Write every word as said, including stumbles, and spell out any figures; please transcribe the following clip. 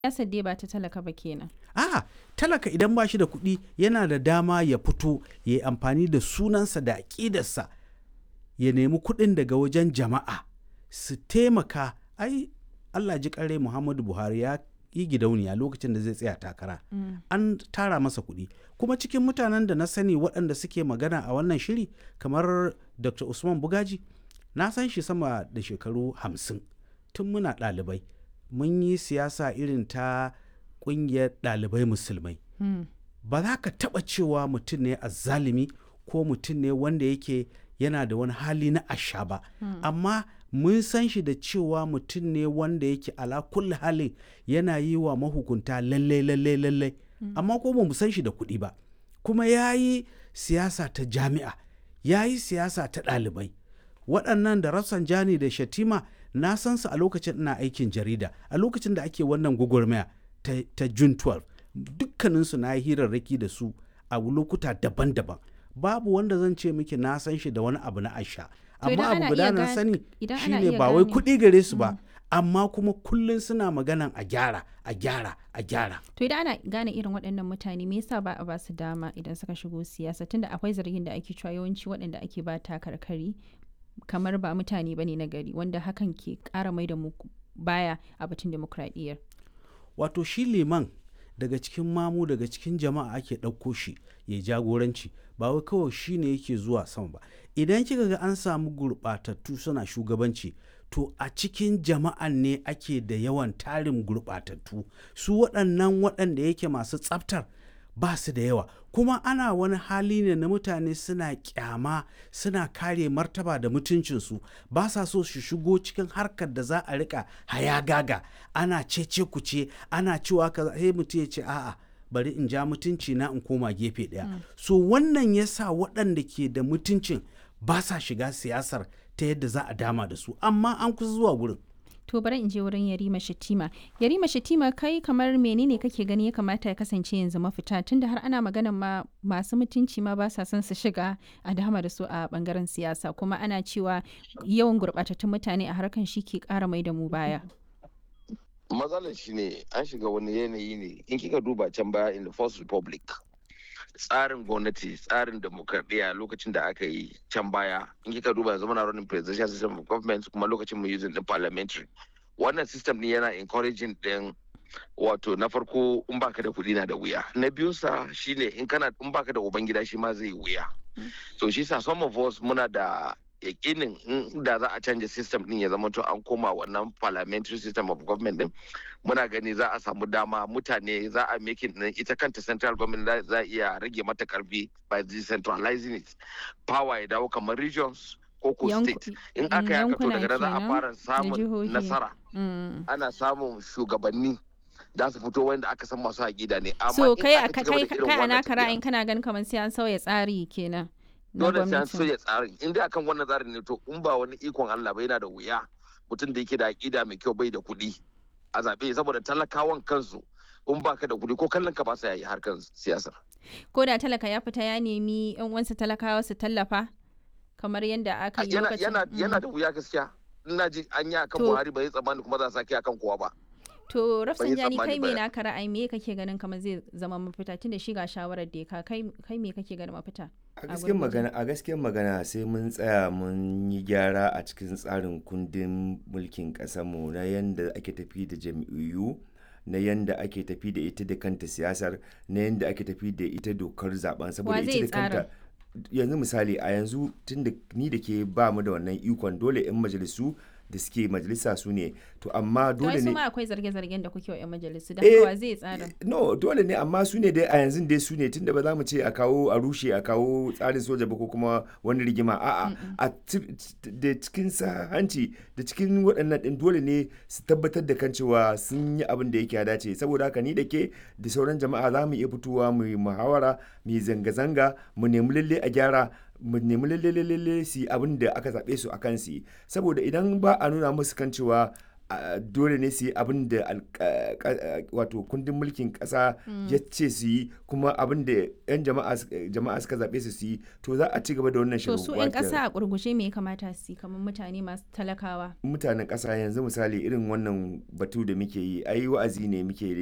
Siyasar dai ba ta talaka ba kenan. A'a, talaka idan ba shi da kuɗi yana da dama ya fito ya yi amfani da sunansa da aƙidarsa ya nemi kuɗin daga wajen jama'a su taimaka. Ai Allah ji ƙarai Muhammadu Buhari ya yi gidauniya lokacin da zai tsaya takara. Mm. An tara masa kuɗi. Kuma cikin mutanen da na sani waɗanda suke magana a wannan shiri kamar Doctor Usman Bugaji, na san shi sama da shekaru hamsin tun muna ɗalibai. Mun yi siyasa irin ta ƙungiyar ɗalibai musulmai. Mm. Ba za ka taɓa cewa mutum ne azzalumi ko mutum ne wanda yake yana da wani hali na asha ba. Mm. Amma mun san shi da cewa mutum ne wanda yake ala kulli halin yana yi wa mahukunta lallai lallai lallai. Mm. Amma ko ba mu san shi da kuɗi ba. Kuma ya yi siyasa ta jami'a, ya yi siyasa ta ɗalibai. Waɗannan da Rafsanjani da Shatima na san su a lokacin ina aikin jarida, a lokacin da ake wannan gwagwarmaya ta, ta June twelve. Dukkaninsu na yi hirarraki da su a lokuta daban-daban. Babu wanda zan ce miki na san shi da wani abu na asha. Amma abu guda na sani shine ba wai kuɗi gare su ba, amma kuma kullum suna maganan a gyara, a gyara, a gyara. To idan ana gane irin waɗannan mutane me yasa ba a ba su dama idan suka shigo siyasa, tunda akwai zargin da ake cewa yawanci waɗanda ake ba takarkari kamar ba mutane bane na gari, wanda hakan ke ƙara mai da mu baya a batun demokradiyyar. Wato shi liman daga cikin mamu daga cikin jama'a ake ɗauko shi ya jagoranci, ba wai kawai shi ne yake zuwa sama ba. Idan kika ga an samu gurɓatattu suna shugabanci, to a cikin jama'an ne ake da yawan tarin gurɓatattu. Su waɗannan waɗanda yake masu tsaftar ba su da yawa. Kuma ana wani hali ne na mutane suna kyama, suna kare martaba da mutuncinsu, ba sa so su shigo cikin harkar da za a rika hayagaga, ana cece kuce, ana cewa ka sai mutum ya ce a'a bari in ja mutunci na in koma gefe ɗaya. Mm. So wannan ya sa waɗanda ke da mutuncin ba sa shiga siyasar ta yadda za a dama da su, amma an kusa zuwa wurin. To bari in je wurin Yarima Shatima. Yarima Shatima, kai kamar menene kake gani ya kamata ya kasance yanzu mafita, tunda har ana maganan ma masu mutunci ma ba sa son su shiga a dama da su a bangaren siyasa, kuma ana cewa yawan gurɓatattun mutane a harkan shi ke ƙara mai da mu baya. Matsalar shi ne an shiga wani yanayi ne in kika duba can baya in the First Republic. Tsarin gwamnati, tsarin demokradiyya lokacin da aka yi can baya, in kika duba yanzu muna running presidential system of government, kuma lokacin mu using din parliamentary. Wannan system ne yana encouraging din wato na farko in baka da kuɗi na da wuya. Na biyun sa shine in kana in baka da ubangida shi ma zai wuya. So shi sa some of us muna da yakinin in da za a canja system din ya zama to an koma wannan parliamentary system of government din, muna gani za a samu dama mutane za a making din ita kanta central government za a iya rage mata karfi by decentralizing it, power ya dawo kamar regions ko ko state. In aka yaka to daga za a fara samun nasara, ana samun shugabanni da su fito wanda aka san masu haƙida ne. So kai a kai a naka ra'ayin kana ganin kamar sai an sauya tsari kenan. Dole sai an soya tsarin, in dai akan wannan tsarin ne to in ba wani ikon Allah ba yana da wuya mutum da yake da aƙida mai kyau bai da kuɗi a zaɓe, saboda talakawan kansu in baka da kuɗi ko kallon ka ba sa yi harkar siyasar. Ko da talaka ya fita ya nemi yan uwansa talakawa su tallafa kamar yadda aka yi lokacin. Yana yana da wuya gaskiya. Ina ji an yi akan Buhari bai tsammani kuma za a sake akan kowa ba. To Rafsanjani, kai me naka ra'ayi, me kake ganin kamar zai zama mafita tunda shi ga shawarar da ka kai kai me kake ganin mafita? A gaskiyar magana a gaskiyar magana sai mun tsaya mun yi gyara a cikin tsarin kundin mulkin ƙasarmu na yanda ake tafi da jam'iyyu, na yanda ake tafi da ita da kanta siyasar, na yanda ake tafi da ita dokar zaben, saboda ita da kanta yanzu misali a yanzu tunda ni da ke ba mu da wannan ikon, dole 'yan majalisu da suke majalisa su ne, to amma dole ne. Su ma akwai zarge-zargen da kuke wa 'yan majalisu da haka zai tsara. No, dole ne, amma su ne dai a yanzu dai su ne, tunda ba za mu ce a kawo a rushe a kawo tsarin soja ba ko kuma wani rigima, a'a a da cikin sa hanci da cikin waɗannan ɗin dole ne su tabbatar da kan cewa sun yi abin da yake ya dace. Saboda haka ni da ke da sauran jama'a za mu iya fitowa mu yi muhawara, mu yi zanga-zanga, mu nemi lalle a gyara, mu nemi lalle su yi abin da aka zaɓe su a kan su, saboda idan ba a nuna musu kan cewa dole ne su yi abin da wato kundin mulkin ƙasa ya ce su yi kuma abin da 'yan jama'a suka zaɓe su su yi to za a ci gaba da wannan shirin. To su 'yan ƙasa a ƙurgushe me ya kamata su yi kamar mutane masu talakawa? Mutanen ƙasa yanzu misali irin wannan batu da muke yi ai wa'azi ne muke